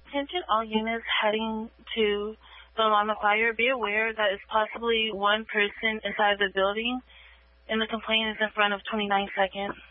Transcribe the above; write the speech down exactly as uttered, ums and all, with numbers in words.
Attention all units heading to the alarm fire. Be aware that it's possibly one person inside the building, and the complaint is in front of twenty-nine seconds.